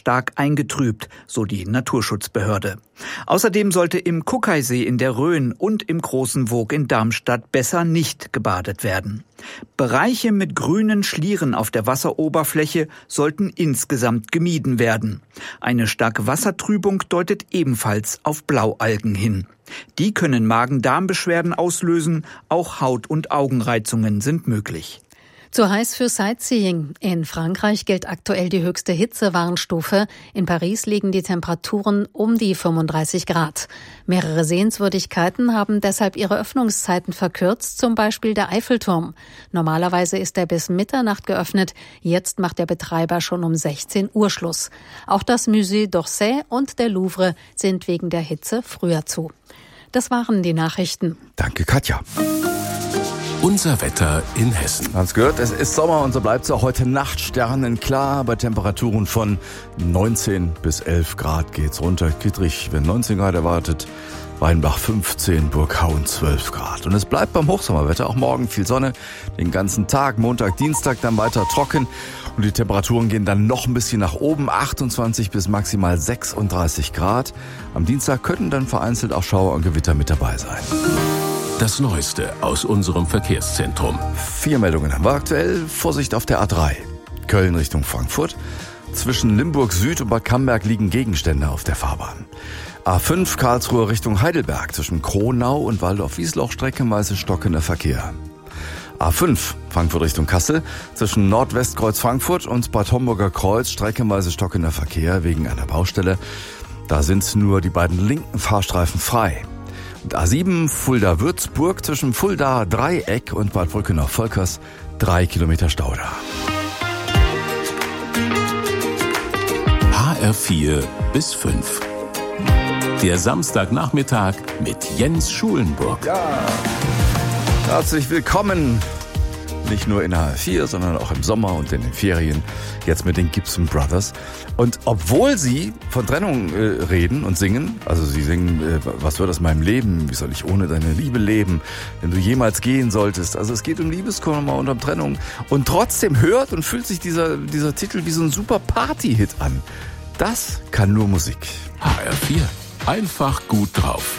stark eingetrübt, so die Naturschutzbehörde. Außerdem sollte im Kuckeisee in der Rhön und im Großen Woog in Darmstadt besser nicht gebadet werden. Bereiche mit grünen Schlieren auf der Wasseroberfläche sollten insgesamt gemieden werden. Eine starke Wassertrübung deutet ebenfalls auf Blaualgen hin. Die können Magen-Darm-Beschwerden auslösen, auch Haut- und Augenreizungen sind möglich. Zu heiß für Sightseeing. In Frankreich gilt aktuell die höchste Hitzewarnstufe. In Paris liegen die Temperaturen um die 35 Grad. Mehrere Sehenswürdigkeiten haben deshalb ihre Öffnungszeiten verkürzt, zum Beispiel der Eiffelturm. Normalerweise ist er bis Mitternacht geöffnet. Jetzt macht der Betreiber schon um 16 Uhr Schluss. Auch das Musée d'Orsay und der Louvre sind wegen der Hitze früher zu. Das waren die Nachrichten. Danke, Katja. Unser Wetter in Hessen. Hat's gehört, es ist Sommer und so bleibt es auch heute Nacht sternenklar. Bei Temperaturen von 19 bis 11 Grad geht's runter. Kittrich wird 19 Grad erwartet, Weinbach 15, Burghauen 12 Grad. Und es bleibt beim Hochsommerwetter, auch morgen viel Sonne, den ganzen Tag, Montag, Dienstag dann weiter trocken. Und die Temperaturen gehen dann noch ein bisschen nach oben, 28 bis maximal 36 Grad. Am Dienstag könnten dann vereinzelt auch Schauer und Gewitter mit dabei sein. Das Neueste aus unserem Verkehrszentrum. 4 Meldungen haben wir aktuell. Vorsicht auf der A3. Köln Richtung Frankfurt. Zwischen Limburg Süd und Bad Camberg liegen Gegenstände auf der Fahrbahn. A5 Karlsruhe Richtung Heidelberg. Zwischen Kronau und Waldorf-Wiesloch streckenweise stockender Verkehr. A5 Frankfurt Richtung Kassel. Zwischen Nordwestkreuz Frankfurt und Bad Homburger Kreuz streckenweise stockender Verkehr wegen einer Baustelle. Da sind nur die beiden linken Fahrstreifen frei. Und A7 Fulda-Würzburg zwischen Fulda Dreieck und Bad Brückenach-Volkers 3 Kilometer Stau da. HR4 bis 5. Der Samstagnachmittag mit Jens Schulenburg. Ja, herzlich willkommen. Nicht nur in HR4, sondern auch im Sommer und in den Ferien. Jetzt mit den Gibson Brothers. Und obwohl sie von Trennung reden und singen, also sie singen, was wird aus meinem Leben, wie soll ich ohne deine Liebe leben, wenn du jemals gehen solltest. Also es geht um Liebeskummer und um Trennung. Und trotzdem hört und fühlt sich dieser Titel wie so ein super Party-Hit an. Das kann nur Musik. HR4. Einfach gut drauf.